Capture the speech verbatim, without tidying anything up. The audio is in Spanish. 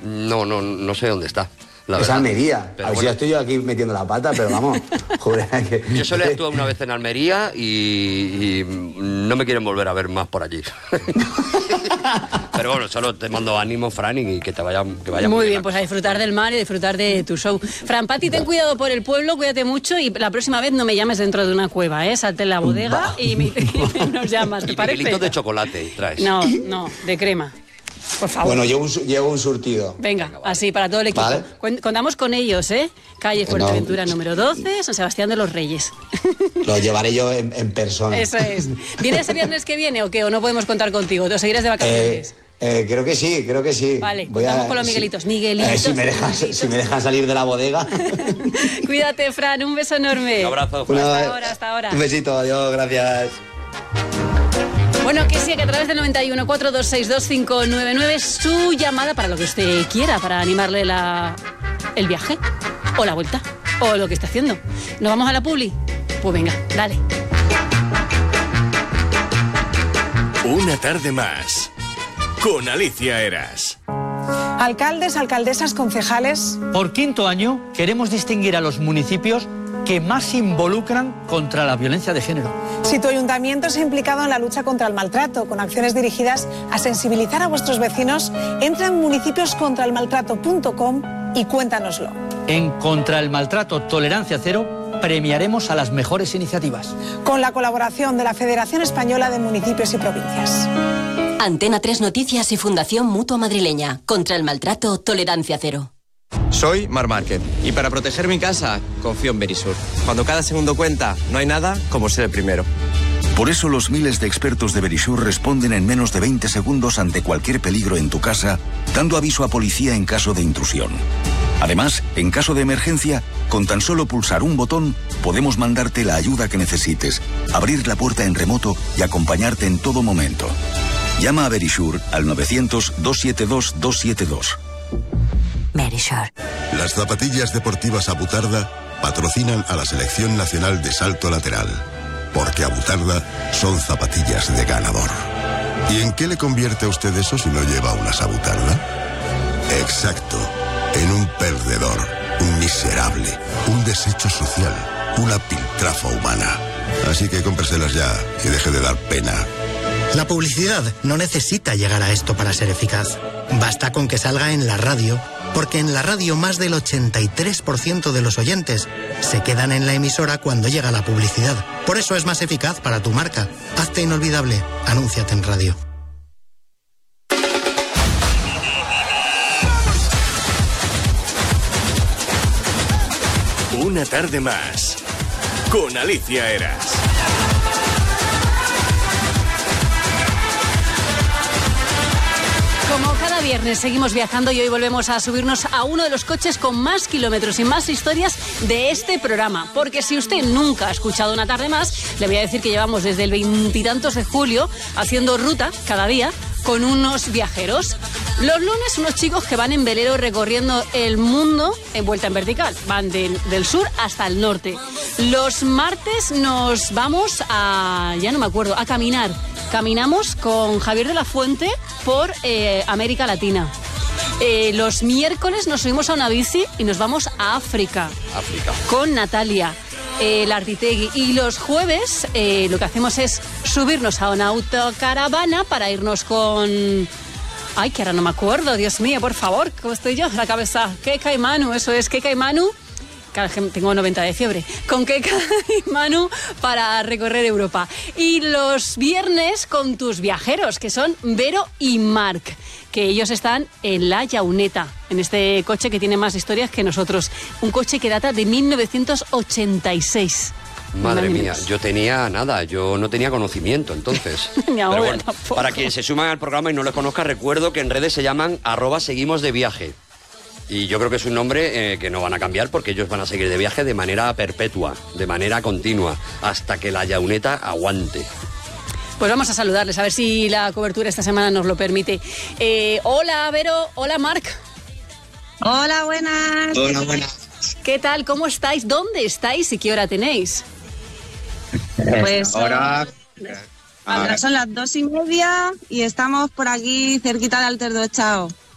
No, no, no sé dónde está. La es verdad. Almería. Pero a ver, bueno. si ya estoy yo aquí metiendo la pata, pero vamos. Joder, que... Yo solo he actuado una vez en Almería y, y no me quieren volver a ver más por allí. Pero bueno, solo te mando ánimo, Fran, y que te vaya, que vaya muy, muy bien, bien. pues a disfrutar del mar y a disfrutar de tu show. Fran, Pati, ten cuidado por el pueblo, cuídate mucho y la próxima vez no me llames dentro de una cueva, ¿eh? Salte en la bodega y, me, y nos llamas, ¿te Y parece? miguelitos de chocolate traes. No, no, de crema. Por favor. Bueno, llevo un, llevo un surtido. Venga, Venga, vale. así para todo el equipo. Vale. Cuen- Contamos con ellos, ¿eh? Calle Fuerteventura No. número doce, San Sebastián de los Reyes. Lo llevaré yo en, en persona. Eso es. ¿Vienes el viernes que viene o qué? ¿O no podemos contar contigo? ¿Te seguirás de Eh, vacaciones? eh, creo que sí, creo que sí. Vale, Voy contamos a- con los sí. Miguelitos. Miguelitos, Eh, si, me dejas, Miguelitos. si me dejas salir de la bodega. Cuídate, Fran, un beso enorme. Un abrazo, Una- Hasta ahora, hasta ahora. Un besito, adiós, gracias. Bueno, que sí, que a través del noventa y uno, cuatro dos seis, dos cinco nueve nueve su llamada para lo que usted quiera, para animarle la, el viaje, o la vuelta, o lo que esté haciendo. ¿Nos vamos a la publi? Pues venga, dale. Una tarde más con Alicia Eras. Alcaldes, alcaldesas, concejales. Por quinto año queremos distinguir a los municipios que más se involucran contra la violencia de género. Si tu ayuntamiento se ha implicado en la lucha contra el maltrato, con acciones dirigidas a sensibilizar a vuestros vecinos, entra en municipios contra el maltrato punto com y cuéntanoslo. En Contra el Maltrato Tolerancia Cero premiaremos a las mejores iniciativas. Con la colaboración de la Federación Española de Municipios y Provincias. Antena tres Noticias y Fundación Mutua Madrileña. Contra el maltrato, tolerancia cero. Soy Mar Márquez y para proteger mi casa confío en Verisur. Cuando cada segundo cuenta, no hay nada como ser el primero. Por eso los miles de expertos de Verisur responden en menos de veinte segundos ante cualquier peligro en tu casa, dando aviso a policía en caso de intrusión. Además, en caso de emergencia, con tan solo pulsar un botón, podemos mandarte la ayuda que necesites, abrir la puerta en remoto y acompañarte en todo momento. Llama a Verisur al novecientos, doscientos setenta y dos, doscientos setenta y dos. Verisur. Las zapatillas deportivas Abutarda patrocinan a la Selección Nacional de Salto Lateral, porque Abutarda son zapatillas de ganador. ¿Y en qué le convierte a usted eso si no lleva unas Abutarda? Exacto, en un perdedor, un miserable, un desecho social, una piltrafa humana. Así que cómpreselas ya y deje de dar pena. La publicidad no necesita llegar a esto para ser eficaz. Basta con que salga en la radio, porque en la radio más del ochenta y tres por ciento de los oyentes se quedan en la emisora cuando llega la publicidad. Por eso es más eficaz para tu marca. Hazte inolvidable. Anúnciate en radio. Una tarde más con Alicia Eras. Como cada viernes seguimos viajando y hoy volvemos a subirnos a uno de los coches con más kilómetros y más historias de este programa. Porque si usted nunca ha escuchado Una tarde más, le voy a decir que llevamos desde el veintitantos de julio haciendo ruta cada día con unos viajeros. Los lunes unos chicos que van en velero recorriendo el mundo en vuelta en vertical. Van de, del sur hasta el norte. Los martes nos vamos a, ya no me acuerdo, a caminar. Caminamos con Javier de la Fuente por eh, América Latina. Eh, los miércoles nos subimos a una bici y nos vamos a África. África. Con Natalia. Eh, Larritegui. Y los jueves eh, lo que hacemos es subirnos a una autocaravana para irnos con... Ay, que ahora no me acuerdo, Dios mío, por favor, ¿cómo estoy yo? La cabeza. Keka y Manu, eso es, Keka y Manu. Claro, que tengo noventa de fiebre. Con Keka y Manu para recorrer Europa. Y los viernes con tus viajeros, que son Vero y Marc, que ellos están en La Llauneta, en este coche que tiene más historias que nosotros. Un coche que data de mil novecientos ochenta y seis. Madre mía, Imagínate. yo tenía nada, yo no tenía conocimiento entonces. Ni ahora Pero bueno, tampoco. para quien se suman al programa y no les conozca, recuerdo que en redes se llaman arroba seguimos de viaje. Y yo creo que es un nombre eh, que no van a cambiar porque ellos van a seguir de viaje de manera perpetua, de manera continua, hasta que La Llauneta aguante. Pues vamos a saludarles, a ver si la cobertura esta semana nos lo permite. Eh, hola, Vero. Hola, Marc. Hola, buenas. Hola, buenas. ¿Qué tal? ¿Cómo estáis? ¿Dónde estáis y qué hora tenéis? Pues Ahora... ahora son las dos y media y estamos por aquí cerquita de Alter do Chao.